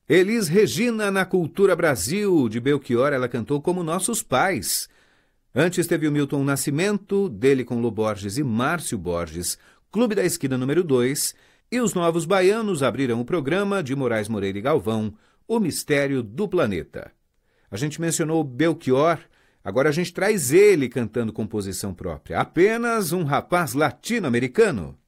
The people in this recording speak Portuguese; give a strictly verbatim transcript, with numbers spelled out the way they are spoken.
Elis Regina na Cultura Brasil, de Belchior, ela cantou Como Nossos Pais. Antes teve o Milton Nascimento, dele com Lu Borges e Márcio Borges, Clube da Esquina número dois, e os Novos Baianos abriram o programa de Moraes Moreira e Galvão, O Mistério do Planeta. A gente mencionou Belchior, agora a gente traz ele cantando composição própria, apenas um rapaz latino-americano.